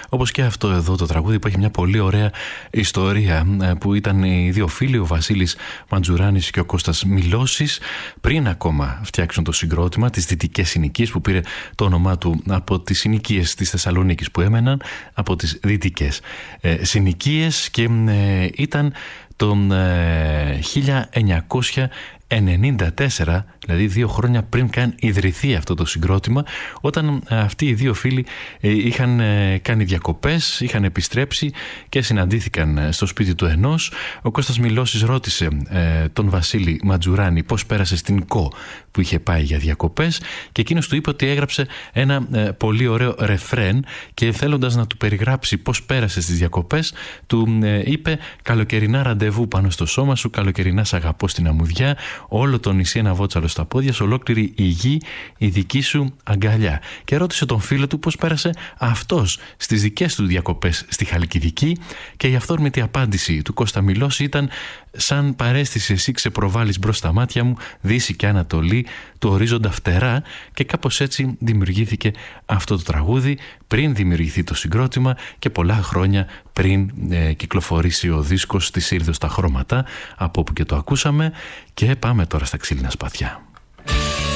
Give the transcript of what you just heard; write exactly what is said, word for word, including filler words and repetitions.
όπως και αυτό εδώ το τραγούδι που έχει μια πολύ ωραία ιστορία, που ήταν οι δύο φίλοι, ο Βασίλης Μαντζουράνης και ο Κώστας Μιλώσης, πριν ακόμα φτιάξουν το συγκρότημα, τις Δυτικές Συνοικίες, που πήρε το όνομά του από τις συνοικίες της Θεσσαλονίκης που έμεναν, από τις Δυτικές ε, Συνοικίες, και ε, ήταν τον ε, χίλια εννιακόσια ενενήντα τέσσερα, δηλαδή δύο χρόνια πριν καν ιδρυθεί αυτό το συγκρότημα, όταν αυτοί οι δύο φίλοι είχαν κάνει διακοπές, είχαν επιστρέψει και συναντήθηκαν στο σπίτι του ενός. Ο Κώστας Μιλώσης ρώτησε ε, τον Βασίλη Μαντζουράνη πώς πέρασε στην ΚΟ που είχε πάει για διακοπές, και εκείνος του είπε ότι έγραψε ένα ε, πολύ ωραίο ρεφρέν, και θέλοντας να του περιγράψει πώς πέρασε στις διακοπές, του ε, είπε «Καλοκαιρινά ραντεβού πάνω στο σώμα σου, καλοκαιρινά σ' αγαπώ στην αμμουδιά, όλο το νησί ένα βότσαλο στα πόδια, σε ολόκληρη η γη η δική σου αγκαλιά». Και ρώτησε τον φίλο του πώς πέρασε αυτός στις δικές του διακοπές στη Χαλκιδική, και η αυθόρμητη απάντηση του Κώστα Μιλώση ήταν «Σαν παρέστηση εσύ ξεπροβάλλεις μπρος στα μάτια μου, δύση και ανατολή του ορίζοντα φτερά», και κάπως έτσι δημιουργήθηκε αυτό το τραγούδι, πριν δημιουργηθεί το συγκρότημα και πολλά χρόνια πριν ε, κυκλοφορήσει ο δίσκος της Ήρδος στα χρώματα, από όπου και το ακούσαμε. Και πάμε τώρα στα ξύλινα σπαθιά.